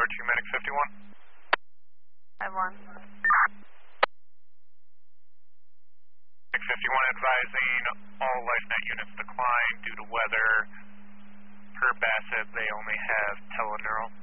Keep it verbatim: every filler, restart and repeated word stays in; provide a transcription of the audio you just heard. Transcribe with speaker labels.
Speaker 1: two, Medic fifty-one.
Speaker 2: five one.
Speaker 1: Medic fifty-one advising all LifeNet units decline due to weather. Per Bassett, they only have teleneural.